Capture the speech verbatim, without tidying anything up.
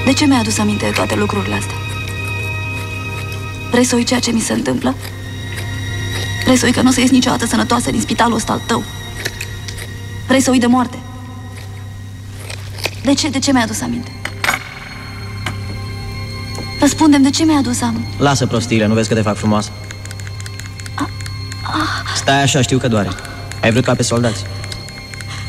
De ce mi-ai adus aminte de toate lucrurile astea? Vrei să uit ceea ce mi se întâmplă? Vrei să uit că nu o să ies niciodată sănătoasă din spitalul ăsta al tău? Vrei să uit de moarte? De ce? De ce mi-ai adus aminte? Răspundem, de ce mi-ai adus aminte? Lasă prostiile, nu vezi că te fac frumoasă? Ah, ah. Stai așa, știu că doare. Ai vrut ca pe soldați.